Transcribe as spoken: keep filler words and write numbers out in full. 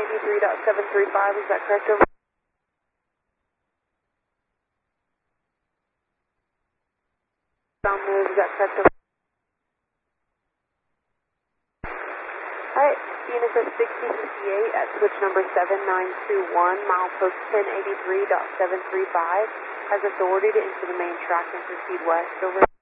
eighty-three point seven three five, is that correct? Over. Sound move, is that correct? Over. Alright, C N S S sixty fifty-eight at switch number seven nine two one, milepost ten eighty-three point seven three five, has authority to enter the main track and proceed west. Over.